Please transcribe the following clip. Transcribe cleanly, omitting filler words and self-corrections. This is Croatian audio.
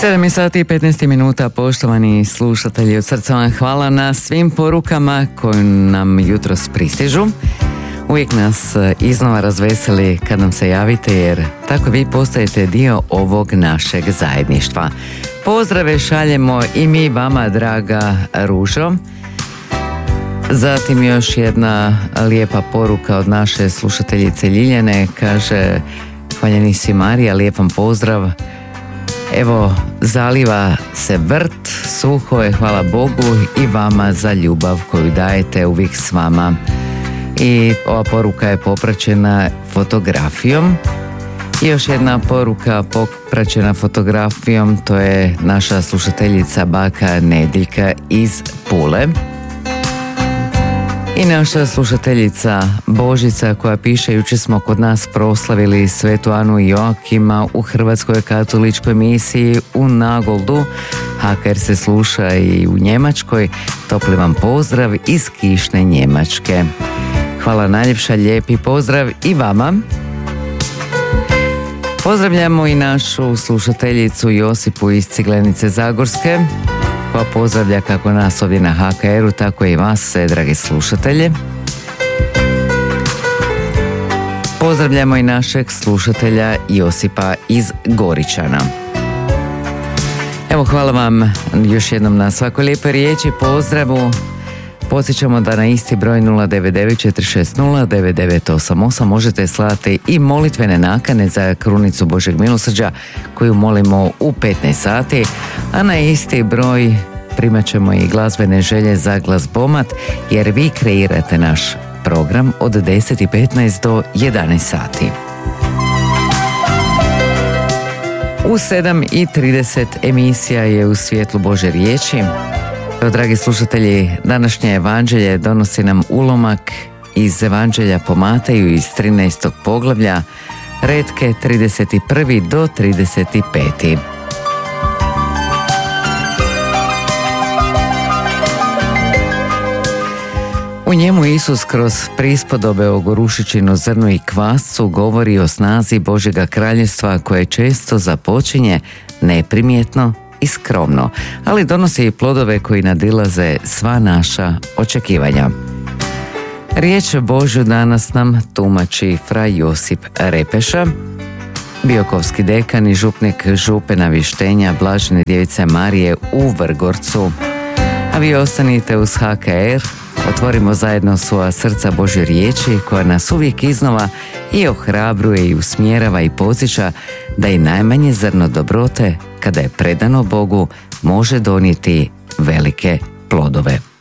7 sati i 15 minuta, poštovani slušatelji, od srca vam hvala na svim porukama koje nam jutros pristižu. Uvijek nas iznova razveseli kad nam se javite, jer tako vi postajete dio ovog našeg zajedništva. Pozdrave šaljemo i mi vama, draga Ružo. Zatim još jedna lijepa poruka od naše slušateljice Ljiljane, kaže: hvaljeni si Marija, lijep vam pozdrav. Evo, zaliva se vrt, suho je, hvala Bogu, i vama za ljubav koju dajete uvijek s vama. I ova poruka je popraćena fotografijom. I još jedna poruka popraćena fotografijom, to je naša slušateljica baka Nediljka iz Pule. I naša slušateljica Božica koja piše: jučer smo kod nas proslavili Svetu Anu i Joakima u Hrvatskoj katoličkoj misiji u Nagoldu. HKR se sluša i u Njemačkoj. Topli vam pozdrav iz kišne Njemačke. Hvala najljepša, lijepi pozdrav i vama. Pozdravljamo i našu slušateljicu Josipu iz Ciglenice Zagorske, koja pozdravlja kako nas ovdje na HKR-u, tako i vas sve, dragi slušatelje. Pozdravljamo i našeg slušatelja Josipa iz Goričana. Evo, hvala vam još jednom na svakoj lijepoj riječi, pozdravu. Podsjećamo da na isti broj 099 460 9988 možete slati i molitvene nakane za krunicu Božeg milosrđa koju molimo u 15 sati, a na isti broj primat ćemo i glazbene želje za glazbomat, jer vi kreirate naš program od 10:15 do 11 sati. U 7:30 emisija je U svjetlu Bože riječi. Dragi slušatelji, današnje evanđelje donosi nam ulomak iz evanđelja po Mateju iz 13. poglavlja, retke 31. do 35. U njemu Isus kroz prispodobe o gorušičinu, zrnu i kvascu govori o snazi Božjega kraljevstva koje često započinje neprimjetno i skromno, ali donosi i plodove koji nadilaze sva naša očekivanja. Riječ Božju danas nam tumači fra Josip Repeša, biokovski dekan i župnik župe Navještenja Blažene Djevice Marije u Vrgorcu. A vi ostanite uz HKR, otvorimo zajedno svoja srca Božje riječi koja nas uvijek iznova i ohrabruje i usmjerava i podsjeća da i najmanje zrno dobrote, kada je predano Bogu, može donijeti velike plodove.